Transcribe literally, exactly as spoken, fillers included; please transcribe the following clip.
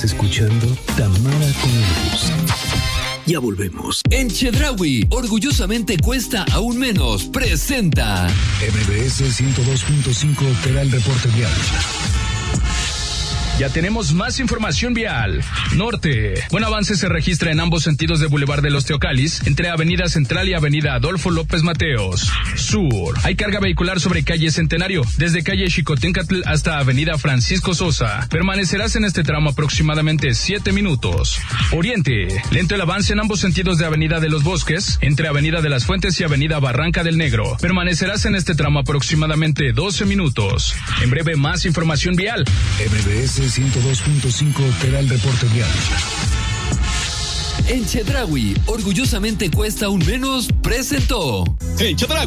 Estás escuchando Tamara con Elvis. Ya volvemos. En Chedraui, orgullosamente cuesta aún menos, presenta M B S ciento dos punto cinco te da el reporte vial. Ya tenemos más información vial. Norte. Buen avance se registra en ambos sentidos de Boulevard de los Teocalis, entre Avenida Central y Avenida Adolfo López Mateos. Sur. Hay carga vehicular sobre calle Centenario, desde calle Xicoténcatl hasta Avenida Francisco Sosa. Permanecerás en este tramo aproximadamente siete minutos. Oriente. Lento el avance en ambos sentidos de Avenida de los Bosques, entre Avenida de las Fuentes y Avenida Barranca del Negro. Permanecerás en este tramo aproximadamente doce minutos. En breve, más información vial. M B S ciento dos punto cinco te da el reporte vial. En Chedraui, orgullosamente cuesta aún menos, presentó. En Chedraui.